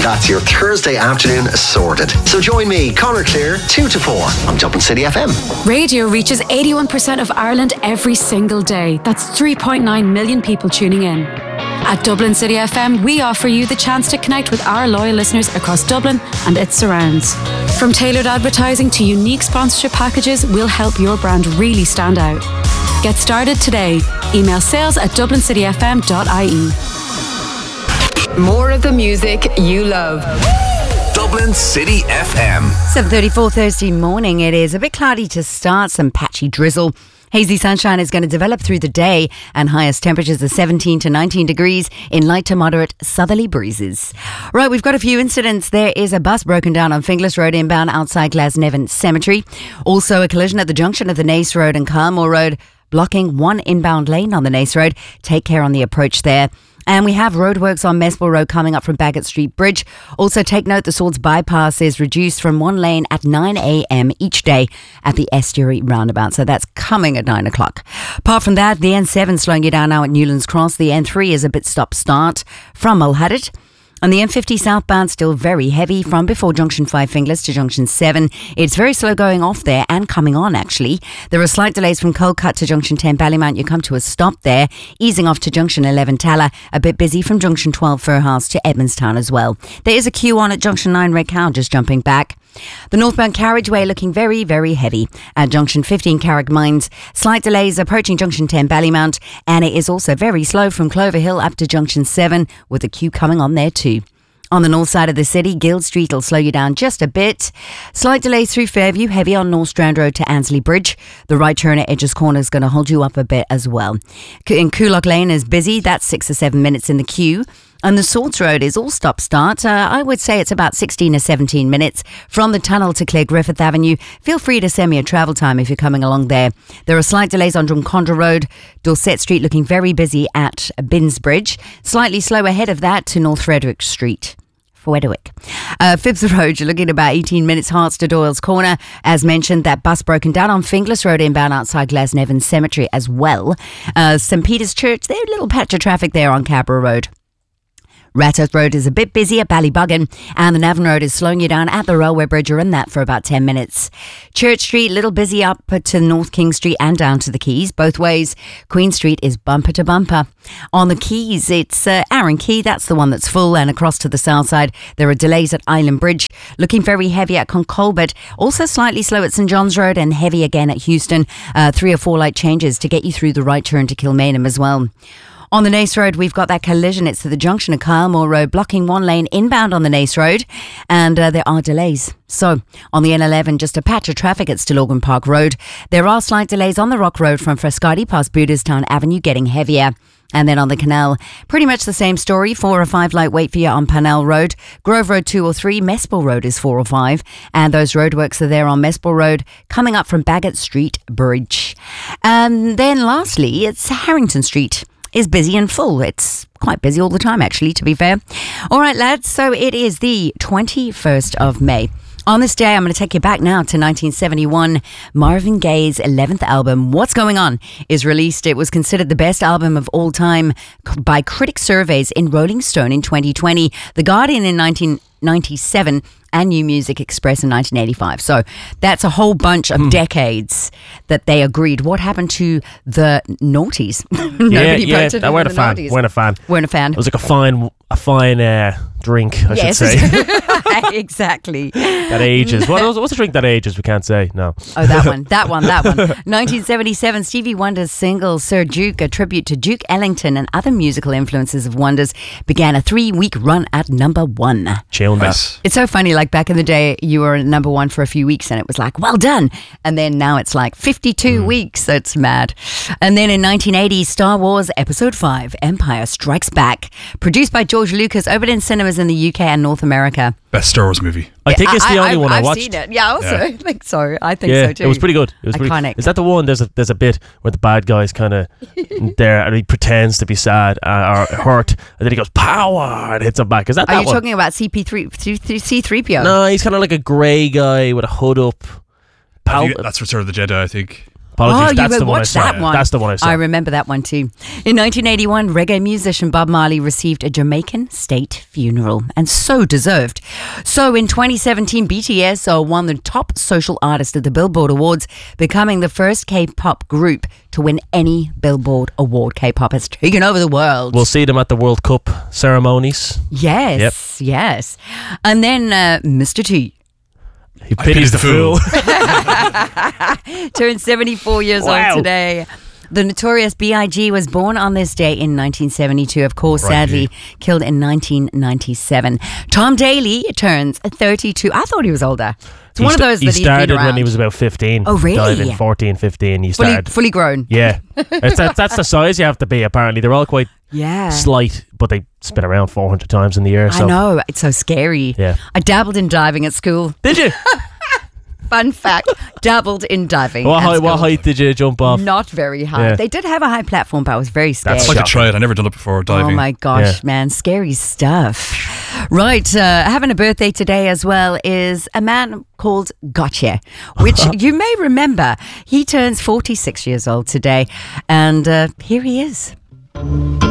that's your Thursday afternoon sorted. So join me, Conor Clear, 2 to 4 on Dublin City FM. Radio reaches 81% of Ireland every single day. That's 3.9 million people tuning in. At Dublin City FM, we offer you the chance to connect with our loyal listeners across Dublin and its surrounds. From tailored advertising to unique sponsorship packages, we'll help your brand really stand out. Get started today. Email sales@dublincityfm.ie. More of the music you love. Dublin City FM. 7:34 Thursday morning. It is a bit cloudy to start, some patchy drizzle. Hazy sunshine is going to develop through the day, and highest temperatures are 17 to 19 degrees in light to moderate southerly breezes. Right, we've got a few incidents. There is a bus broken down on Finglas Road inbound outside Glasnevin Cemetery. Also a collision at the junction of the Naas Road and Carlmore Road, blocking one inbound lane on the Naas Road. Take care on the approach there. And we have roadworks on Mespel Road coming up from Bagot Street Bridge. Also take note the Swords Bypass is reduced from one lane at 9 a.m. each day at the Estuary roundabout. So that's coming at 9 o'clock. Apart from that, the N7 slowing you down now at Newlands Cross. The N3 is a bit stop-start from Mulhadit. On the M50 southbound, still very heavy from before Junction 5 Finglas to Junction 7. It's very slow going off there and coming on, actually. There are slight delays from Colcut to Junction 10 Ballymount. You come to a stop there, easing off to Junction 11 Talla. A bit busy from Junction 12 Firhouse to Edmondstown as well. There is a queue on at Junction 9 Red Cow, just jumping back. The northbound carriageway looking very, very heavy at Junction 15 Carrickmines. Slight delays approaching Junction 10 Ballymount, and it is also very slow from Clover Hill up to Junction 7 with a queue coming on there too. On the north side of the city, Guild Street will slow you down just a bit. Slight delays through Fairview, heavy on North Strand Road to Ansley Bridge. The right turn at Edges Corner is going to hold you up a bit as well. In Coolock Lane is busy, that's 6 or 7 minutes in the queue. And the Swords Road is all stop-start. I would say it's about 16 or 17 minutes from the tunnel to Clare Griffith Avenue. Feel free to send me a travel time if you're coming along there. There are slight delays on Drumcondra Road. Dorset Street looking very busy at Binsbridge. Slightly slow ahead of that to North Frederick Street. Phibbs Road, you're looking at about 18 minutes. Hearts to Doyle's Corner. As mentioned, that bus broken down on Finglas Road inbound outside Glasnevin Cemetery as well. St Peter's Church, there's a little patch of traffic there on Cabra Road. Rattoth Road is a bit busy at Ballybuggan, and the Navan Road is slowing you down at the railway bridge. You're in that for about 10 minutes. Church Street, little busy up to North King Street and down to the Quays. Both ways, Queen Street is bumper to bumper. On the Quays, it's Arran Quay, that's the one that's full, and across to the south side, there are delays at Island Bridge. Looking very heavy at Concolbert. Also slightly slow at St John's Road and heavy again at Houston. 3 or 4 light changes to get you through the right turn to Kilmainham as well. On the Naas Road, we've got that collision. It's at the junction of Carlmore Road, blocking one lane inbound on the Naas Road, and there are delays. So, on the N11, just a patch of traffic at Stillorgan Park Road. There are slight delays on the Rock Road from Frescati past Booterstown Avenue, getting heavier. And then on the canal, pretty much the same story. 4 or 5 light wait for you on Parnell Road. Grove Road 2 or 3. Mespel Road is 4 or 5. And those roadworks are there on Mespel Road, coming up from Bagot Street Bridge. And then lastly, it's Harrington Street is busy and full. It's quite busy all the time, actually, to be fair. All right, lads, so it is the 21st of May. On this day, I'm going to take you back now to 1971. Marvin Gaye's 11th album, What's Going On, is released. It was considered the best album of all time by critic surveys in Rolling Stone in 2020, The Guardian in 1997, and New Music Express in 1985. So that's a whole bunch of decades that they agreed. What happened to the noughties? I weren't a fan. It was like a fine drink, I should say. Exactly. That ages. What's the drink that ages? We can't say. No. Oh, that one. 1977, Stevie Wonder's single Sir Duke, a tribute to Duke Ellington and other musical influences of Wonders, began a 3-week run at number 1. Chill that. It's so funny, like back in the day, you were at number 1 for a few weeks and it was like, well done. And then now it's like 52 weeks. So it's mad. And then in 1980, Star Wars Episode 5, Empire Strikes Back, produced by George Lucas, opened in cinemas in the UK and North America. Best Star Wars movie. I think it's the only one I watched. I've seen it. Yeah, I think so. I think so too. It was pretty good. It was iconic. Is that the one? There's a bit where the bad guy's kind of there and he pretends to be sad or hurt, and then he goes power and hits him back. Is that? Are you talking about C3PO? No, he's kind of like a grey guy with a hood up. That's Return of the Jedi, I think. Apologies. That's the one I watched saw. that one. That's the one I saw. I remember that one too. In 1981, reggae musician Bob Marley received a Jamaican state funeral, and so deserved. So in 2017, BTS won the top social artist at the Billboard Awards, becoming the first K-pop group to win any Billboard Award. K-pop has taken over the world. We'll see them at the World Cup ceremonies. Yes, yes. And then Mr. T. He pities the fool. Turned 74 years old today. The Notorious B.I.G. was born on this day in 1972. Of course, sadly, killed in 1997. Tom Daly turns 32. I thought he was older. It's one of those that he started been around when he was about 15. Oh, really? Died in 14, 15. He started. Fully grown. Yeah. That's the size you have to be, apparently. They're all quite slight, but they spin around 400 times in the year. So. I know. It's so scary. Yeah. I dabbled in diving at school. Did you? Fun fact, dabbled in diving. What height did you jump off? Not very high. Yeah. They did have a high platform, but I was very scared. I'd like to try it. I've never done it before, diving. Oh my gosh, man. Scary stuff. Right. Having a birthday today as well is a man called Gotye, which you may remember. He turns 46 years old today. And here he is.